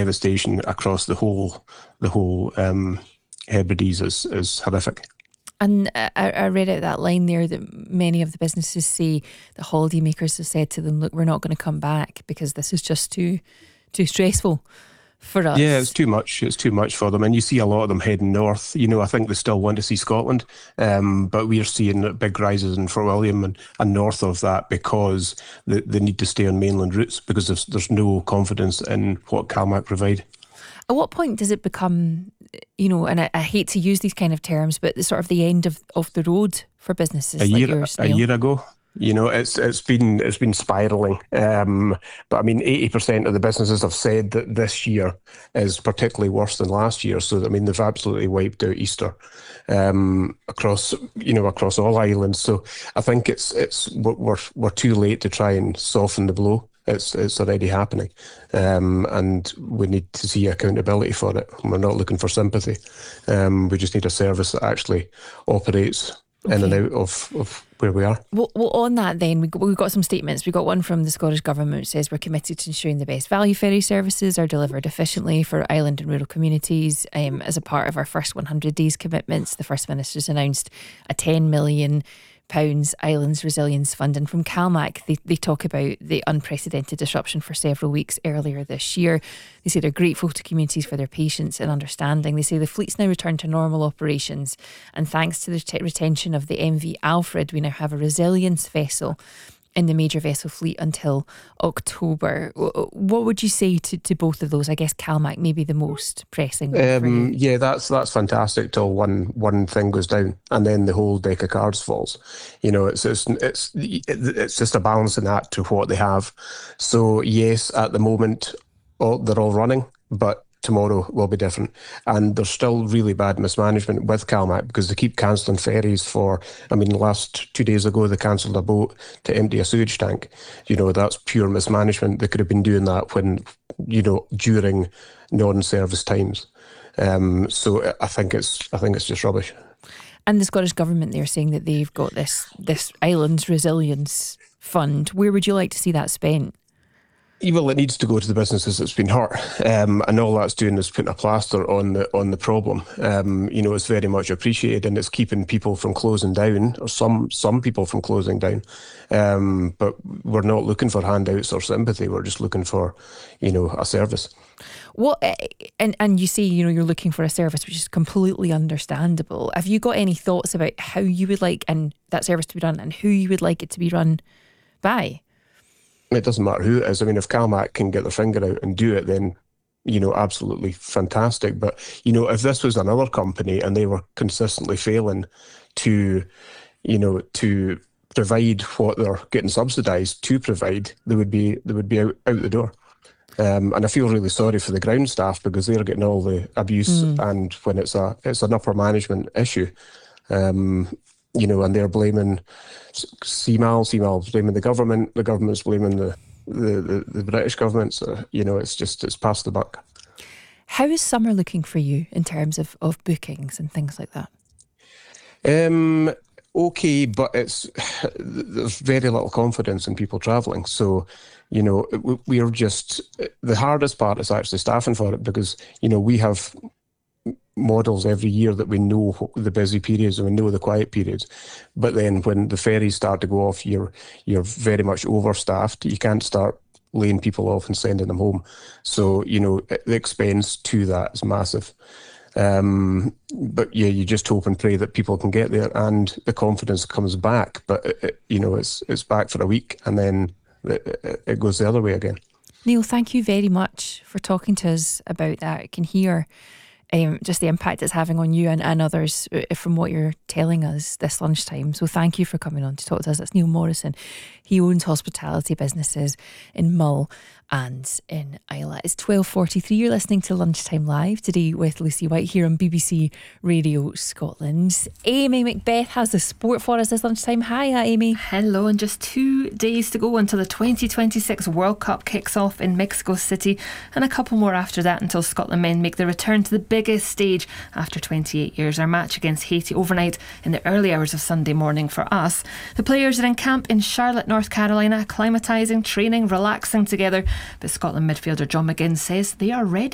devastation across the whole Hebrides is horrific. And I read out that line there that many of the businesses say the holidaymakers have said to them, look, we're not going to come back because this is just too stressful for us. Yeah, it's too much. It's too much for them. And you see a lot of them heading north. I think they still want to see Scotland. But we're seeing big rises in Fort William and north of that because they need to stay on mainland routes because there's no confidence in what CalMac provide. At what point does it become, and I hate to use these kind of terms, but sort of the end of the road for businesses like yours, Neil? A year ago. It's been spiralling. But I mean, 80% of the businesses have said that this year is particularly worse than last year. So I mean, they've absolutely wiped out Easter across all islands. So I think we're too late to try and soften the blow. It's already happening, and we need to see accountability for it. We're not looking for sympathy. We just need a service that actually operates in and out of where we are. Well, on that then, we've got some statements. We got one from the Scottish Government which says we're committed to ensuring the best value ferry services are delivered efficiently for island and rural communities. As a part of our first 100 days commitments, the First Minister's announced a £10 million Islands Resilience Fund, and from CalMac they talk about the unprecedented disruption for several weeks earlier this year. They say they're grateful to communities for their patience and understanding. They say the fleet's now returned to normal operations, and thanks to the retention of the MV Alfred, we now have a resilience vessel in the major vessel fleet until October. What would you say to both of those? I guess CalMac may be the most pressing for you. Yeah, that's fantastic till one thing goes down and then the whole deck of cards falls. It's just a balancing act to what they have. So yes, at the moment they're all running, but tomorrow will be different. And there's still really bad mismanagement with CalMac because they keep cancelling ferries last 2 days ago, they cancelled a boat to empty a sewage tank. That's pure mismanagement. They could have been doing that when, during non-service times. So I think it's just rubbish. And the Scottish Government, they're saying that they've got this Islands Resilience Fund. Where would you like to see that spent? Well, it needs to go to the businesses that's been hurt, and all that's doing is putting a plaster on the problem. It's very much appreciated, and it's keeping people from closing down, or some people from closing down. But we're not looking for handouts or sympathy. We're just looking for, a service. What and you say you're looking for a service, which is completely understandable. Have you got any thoughts about how you would like that service to be run, and who you would like it to be run by? It doesn't matter who it is. I mean, if CalMac can get their finger out and do it, then, absolutely fantastic. But, if this was another company and they were consistently failing to provide what they're getting subsidised to provide, they would be out the door. And I feel really sorry for the ground staff because they're getting all the abuse. And when it's an upper management issue, and they're blaming CMAL blaming the government's blaming the British government. So, it's past the buck. How is summer looking for you in terms of bookings and things like that? Okay, but there's very little confidence in people travelling. So, we're just, the hardest part is actually staffing for it because, we have models every year that we know the busy periods and we know the quiet periods, but then when the ferries start to go off, you're very much overstaffed. You can't start laying people off and sending them home. So the expense to that is massive. But yeah, you just hope and pray that people can get there and the confidence comes back. But it's back for a week and then it goes the other way again. Neil, thank you very much for talking to us about that. I can hear just the impact it's having on you and others from what you're telling us this lunchtime. So thank you for coming on to talk to us. That's Neil Morrison. He owns hospitality businesses in Mull and in Islay. It's 12:43. You're listening to Lunchtime Live today with Lucy White here on BBC Radio Scotland. Amy Macbeth has the sport for us this lunchtime. Hiya, Amy. Hello, and just 2 days to go until the 2026 World Cup kicks off in Mexico City, and a couple more after that until Scotland men make their return to the biggest stage after 28 years. Our match against Haiti overnight in the early hours of Sunday morning for us. The players are in camp in Charlotte, North Carolina, acclimatising, training, relaxing together. But Scotland midfielder John McGinn says they are ready.